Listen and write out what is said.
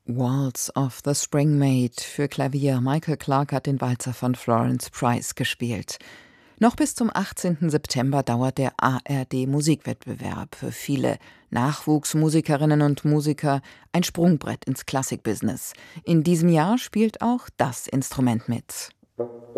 Waltz of the Spring Maid für Klavier. Michael Clarke hat den Walzer von Florence Price gespielt. Noch bis zum 18. September dauert der ARD-Musikwettbewerb. Für viele Nachwuchsmusikerinnen und Musiker ein Sprungbrett ins Klassikbusiness. In diesem Jahr spielt auch das Instrument mit.